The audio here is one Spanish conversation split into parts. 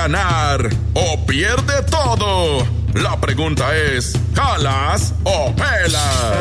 ganar o pierde todo. La pregunta es, ¿jalas o pelas?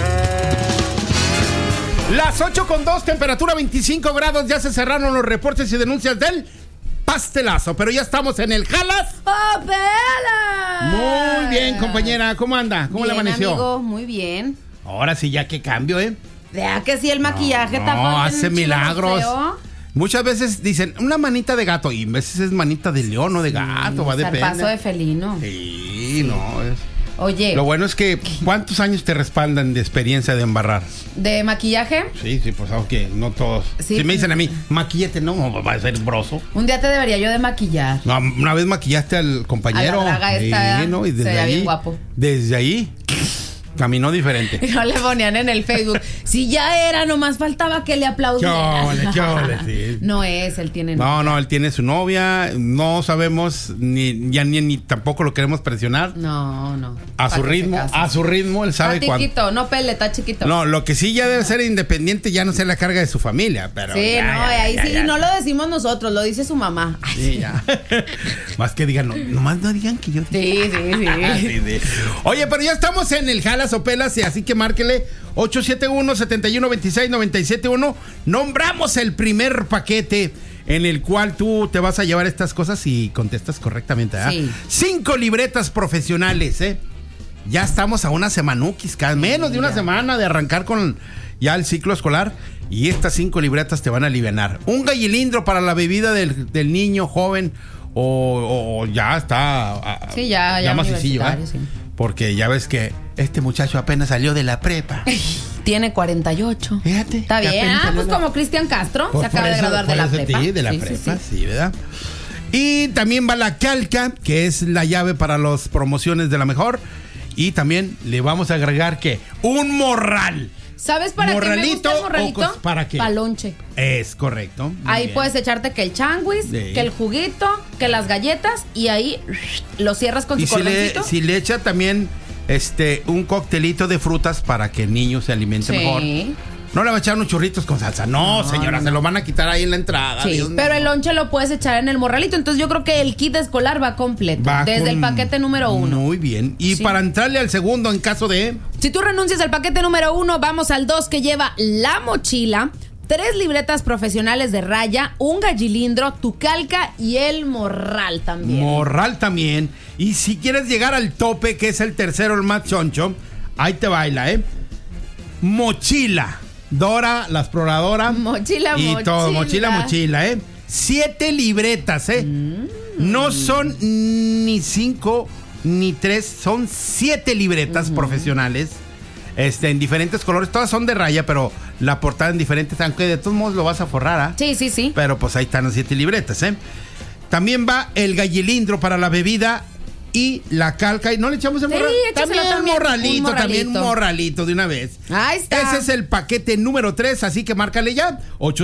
Las 8:02, temperatura 25 grados. Ya se cerraron los reportes y denuncias del pastelazo, pero ya estamos en el jalas o pelas. Muy bien, compañera, ¿cómo anda? ¿Cómo bien, le amaneció? Amigo, muy bien. Ahora sí, ya que cambio, Vea que sí, el maquillaje no hace milagros. Feo. Muchas veces dicen una manita de gato y a veces es manita de león o de gato, va a depender. Zarpazo de felino. Sí, no es. Oye. Lo bueno es que, ¿cuántos años te respaldan de experiencia de embarrar? ¿De maquillaje? Sí, pues aunque no todos. Sí. Si me dicen a mí, maquíllate, no, va a ser broso. Un día te debería yo de maquillar. No, una vez maquillaste al compañero. A la draga esta, sí, ¿no? Y desde se veía ahí, bien guapo. Desde ahí, caminó diferente. Y no le ponían en el Facebook. Si ya era, nomás faltaba que le aplaudieran. Chole, sí. No es, él tiene novia. No, él tiene su novia. No sabemos, ni tampoco lo queremos presionar. No. A su ritmo, él sabe cuándo. Está chiquito, no pele, está chiquito. No, lo que sí ya debe ser independiente, ya no ser la carga de su familia, pero. Sí, ahí no lo decimos nosotros, lo dice su mamá. Sí, ya. Más que digan, nomás no digan que yo. Sí. Oye, pero ya estamos en el jalas o pelas, y así que márquele 871-7126-971. Nombramos el primer paquete en el cual tú te vas a llevar estas cosas y contestas correctamente, ¿verdad? Sí. 5 libretas profesionales, Ya estamos a una semanuquis, menos de una semana de arrancar con ya el ciclo escolar, y estas 5 libretas te van a alivianar. Un gallilindro para la bebida del niño joven o ya está. Sí, ya macicillo, sí. Porque ya ves que este muchacho apenas salió de la prepa. Tiene 48. Fíjate. Está bien. Pues como Cristian Castro, se acaba de graduar de la prepa. Sí, de la prepa, sí, ¿verdad? Y también va la calca, que es la llave para las promociones de la mejor. Y también le vamos a agregar que un morral. ¿Sabes para qué me gusta el morralito? ¿Para qué? Palonche. Es correcto. Ahí puedes echarte que el changuis, que el juguito, que las galletas, y ahí lo cierras con su cordoncito. Si le echa también un coctelito de frutas para que el niño se alimente mejor. No le va a echar unos churritos con salsa. No, señora, se lo van a quitar ahí en la entrada. Sí, pero el lonche lo puedes echar en el morralito. Entonces yo creo que el kit escolar va completo. Desde el paquete número 1. Muy bien. Y para entrarle al segundo en caso de... Si tú renuncias al paquete número 1, vamos al 2, que lleva la mochila, 3 libretas profesionales de raya, un gallilindro, tu calca y el morral también. Y si quieres llegar al tope, que es el tercero, el más choncho, ahí te baila, mochila. Dora, la exploradora. Mochila. Todo, mochila, 7 libretas, No son ni 5 ni 3, son 7 libretas profesionales. En diferentes colores, todas son de raya, pero la portada en diferentes, aunque de todos modos lo vas a forrar, Sí. Pero pues ahí están las 7 libretas, También va el gallilindro para la bebida y la calca. ¿Y no le echamos el morral? También un morralito de una vez. Ahí está. Ese es el paquete número 3, así que márcale ya.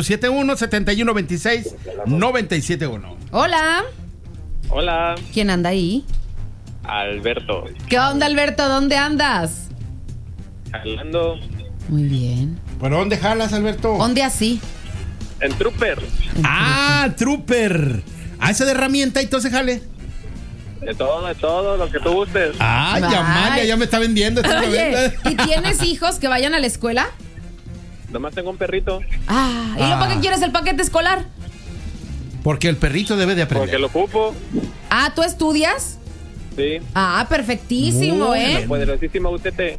871-7126-971. Hola. ¿Quién anda ahí? Alberto. ¿Qué onda, Alberto? ¿Dónde andas? Jalando. Muy bien. ¿Pero dónde jalas, Alberto? ¿Dónde así? En Trooper. Trooper. Ese de herramienta y todo se jale. De todo, lo que tú gustes. Amalia, ya me está vendiendo. Oye, ¿y tienes hijos que vayan a la escuela? Nomás tengo un perrito. ¿Y luego para qué quieres el paquete escolar? Porque el perrito debe de aprender. Porque lo ocupo. ¿Tú estudias? Sí. Perfectísimo, Poderosísimo UTT.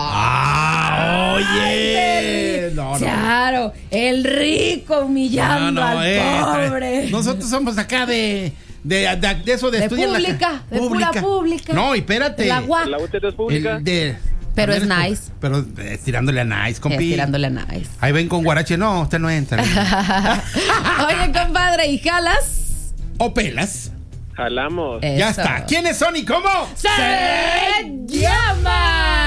Oye. No. Claro, el rico humillando al pobre. Nosotros somos acá de eso de estudiar pública, de pura pública. No, y espérate. La UTT es pública. Pero es nice. Pero tirándole a nice, compi. Tirándole a nice. Ahí ven con guarache. No, usted no entra. Oye, compadre, ¿y jalas? ¿O pelas? Jalamos. Ya está. ¿Quiénes son y cómo? ¡Se llama!